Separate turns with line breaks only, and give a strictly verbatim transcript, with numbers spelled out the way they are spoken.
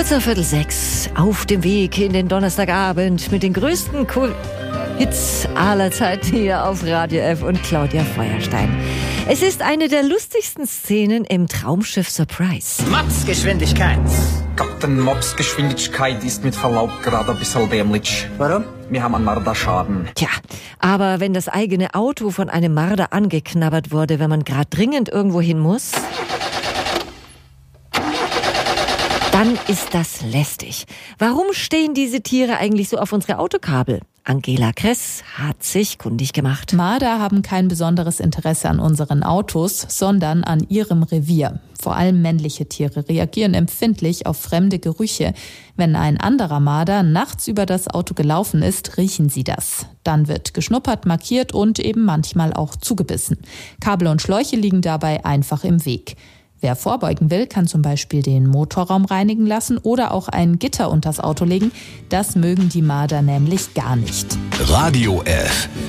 Kurz nach Viertel sechs, auf dem Weg in den Donnerstagabend mit den größten cool Hits aller Zeiten hier auf Radio F und Claudia Feuerstein. Es ist eine der lustigsten Szenen im Traumschiff Surprise.
Mopsgeschwindigkeit.
Captain Mopsgeschwindigkeit ist mit Verlaub gerade ein bisschen dämlich.
Warum?
Wir haben einen Marderschaden.
Tja, aber wenn das eigene Auto von einem Marder angeknabbert wurde, wenn man gerade dringend irgendwo hin muss, dann ist das lästig. Warum stehen diese Tiere eigentlich so auf unsere Autokabel? Angela Kress hat sich kundig gemacht.
Marder haben kein besonderes Interesse an unseren Autos, sondern an ihrem Revier. Vor allem männliche Tiere reagieren empfindlich auf fremde Gerüche. Wenn ein anderer Marder nachts über das Auto gelaufen ist, riechen sie das. Dann wird geschnuppert, markiert und eben manchmal auch zugebissen. Kabel und Schläuche liegen dabei einfach im Weg. Wer vorbeugen will, kann zum Beispiel den Motorraum reinigen lassen oder auch ein Gitter unters Auto legen. Das mögen die Marder nämlich gar nicht.
Radio F.